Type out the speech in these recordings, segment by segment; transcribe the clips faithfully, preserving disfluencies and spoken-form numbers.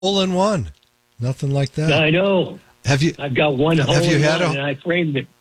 hole in one. Nothing like that. I know. Have you? I've got one hole have you in had one, a, and I framed it.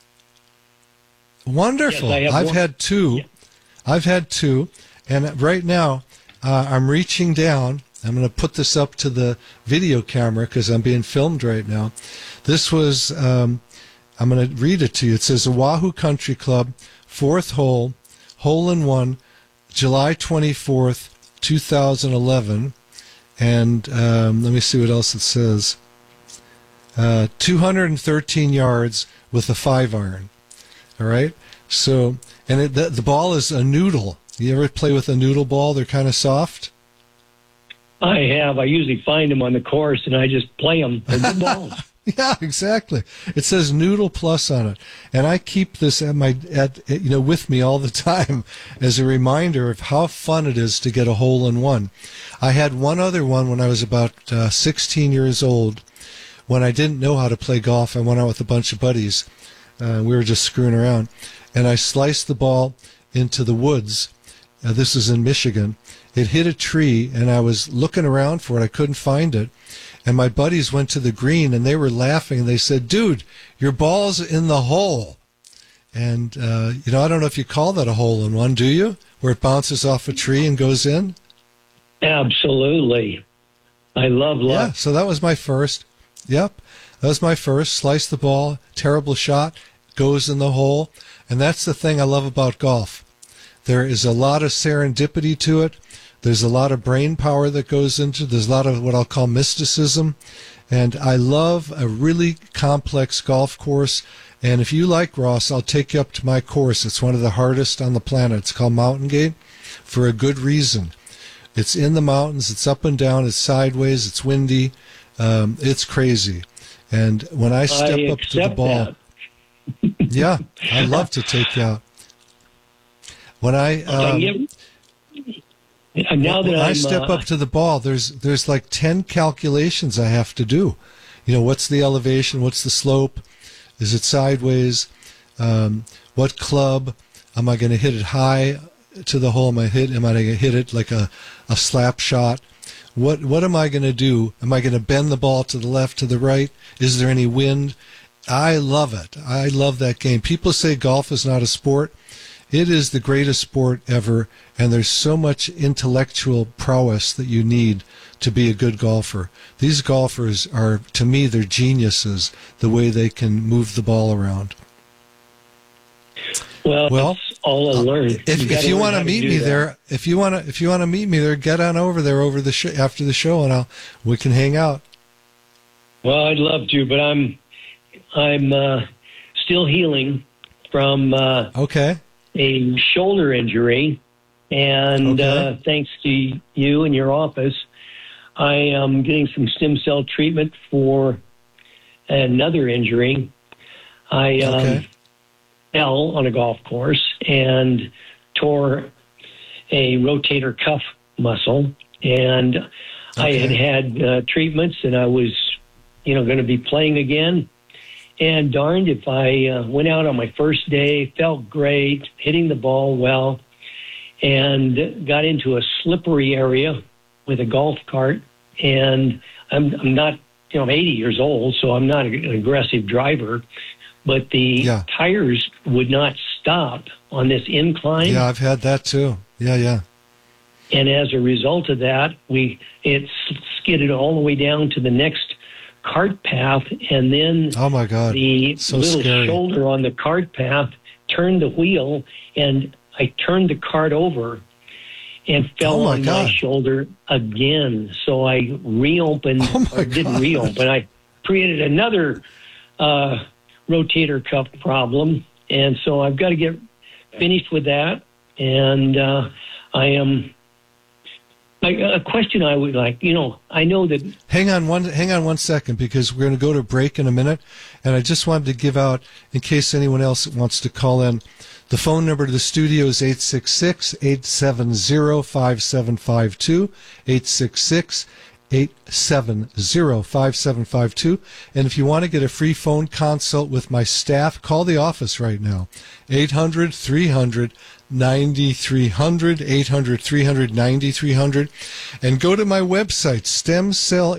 Wonderful. Yes, I have I've one. had two. Yeah. I've had two, and right now uh, I'm reaching down. I'm going to put this up to the video camera because I'm being filmed right now. This was. Um, I'm going to read it to you. It says Oahu Country Club, fourth hole, hole in one, July twenty-fourth, two thousand eleven. And um, let me see what else it says. Uh, two hundred thirteen yards with a five iron. All right. So, and it, the, the ball is a noodle. You ever play with a noodle ball? They're kind of soft. I have. I usually find them on the course, and I just play them. They're good balls. Yeah, exactly. It says Noodle Plus on it, and I keep this at my at you know with me all the time as a reminder of how fun it is to get a hole in one. I had one other one when I was about uh, sixteen years old. When I didn't know how to play golf, I went out with a bunch of buddies. Uh, we were just screwing around, and I sliced the ball into the woods. Uh, this is in Michigan. It hit a tree, and I was looking around for it. I couldn't find it. And my buddies went to the green, and they were laughing. And they said, dude, your ball's in the hole. And, uh, you know, I don't know if you call that a hole in one, do you? Where it bounces off a tree and goes in? Absolutely. I love luck. Yeah, so that was my first. Yep, that was my first. Slice the ball, terrible shot, goes in the hole. And that's the thing I love about golf. There is a lot of serendipity to it. There's a lot of brain power that goes into it. There's a lot of what I'll call mysticism. And I love a really complex golf course. And if you like, Ross, I'll take you up to my course. It's one of the hardest on the planet. It's called Mountain Gate for a good reason. It's in the mountains. It's up and down. It's sideways. It's windy. Um, it's crazy. And when I step I up to the ball, yeah, I love to take you out. When I... Um, And now that when I I'm, step uh, up to the ball, there's there's like ten calculations I have to do. You know, what's the elevation? What's the slope? Is it sideways? Um, what club? Am I going to hit it high to the hole? Am I hit? Am I going to hit it like a, a slap shot? What what am I going to do? Am I going to bend the ball to the left, to the right? Is there any wind? I love it. I love that game. People say golf is not a sport. It is the greatest sport ever, and there's so much intellectual prowess that you need to be a good golfer. These golfers are, to me, they're geniuses, the way they can move the ball around. Well, well it's all a learn. If, you if you want to meet me that. there, if you want to, if you want to meet me there, get on over there over the sh- after the show, and I'll we can hang out. Well, I'd love to, but I'm I'm uh, still healing from uh, okay. a shoulder injury, and okay. uh, thanks to you and your office, I am getting some stem cell treatment for another injury. I um, okay. fell on a golf course and tore a rotator cuff muscle, and okay. I had had uh, treatments, and I was, you know, going to be playing again. And darned if I uh, went out on my first day, felt great, hitting the ball well, and got into a slippery area with a golf cart. And I'm, I'm not, you know, I'm eighty years old, so I'm not an aggressive driver, but the yeah. tires would not stop on this incline. Yeah, I've had that too. Yeah, yeah. And as a result of that, we it skidded all the way down to the next cart path, and then oh my God, the so little scary. shoulder on the cart path turned the wheel, and I turned the cart over and fell oh my on God. my shoulder again. So I reopened, oh my or didn't God. reopen, I created another uh, rotator cuff problem, and so I've got to get finished with that, and uh, I am... Like a question I would like, you know, I know that... Hang on one hang on one second, because we're going to go to break in a minute, and I just wanted to give out, in case anyone else wants to call in, the phone number to the studio is eight six six, eight seven zero, five seven five two, eight six six, eight seven zero, five seven five two. And if you want to get a free phone consult with my staff, call the office right now. eight hundred, three hundred, ninety-three hundred, eight hundred, three hundred, ninety-three hundred. And go to my website, stem cell